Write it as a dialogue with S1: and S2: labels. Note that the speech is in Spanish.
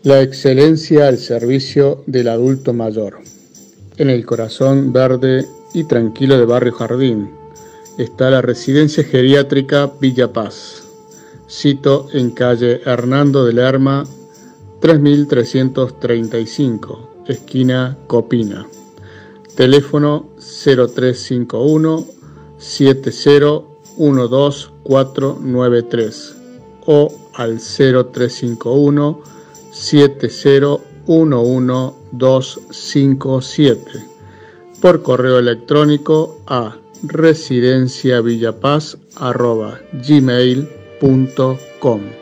S1: La excelencia al servicio del adulto mayor. En el corazón verde y tranquilo de Barrio Jardín está la residencia geriátrica Villa Paz. Sito en calle Hernando de Lerma, 3335, esquina Copina. Teléfono 0351 7012493 o al 0351 7011257 por correo electrónico a residenciavillapaz@gmail.com.